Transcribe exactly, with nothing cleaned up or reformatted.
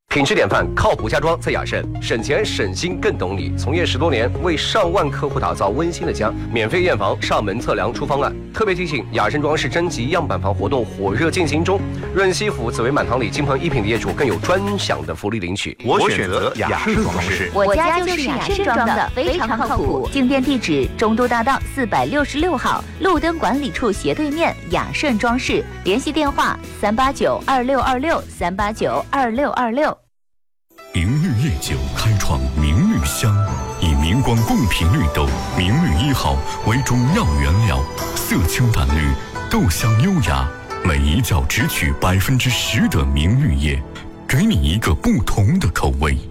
品质典范，靠谱家装在雅盛，省钱省心更懂你。从业十多年，为上万客户打造温馨的家，免费验房、上门测量出方案。特别提醒，雅盛装饰征集样板房活动火热进行中，润西府紫薇满堂里金鹏一品的业主更有专享的福利领取。 我选择雅盛装饰， 我家就是雅盛装的，非常靠谱。进店地址：中都大道四百六十六号，路灯管理处斜对面，雅盛装饰。联系电话：三八九二六二六三八九二六二六。 明绿夜酒开创明绿香，以明光贡品绿豆明绿一号为中药原料，色清淡绿，豆香优雅，每一窖只取百分之十的明绿叶，给你一个不同的口味。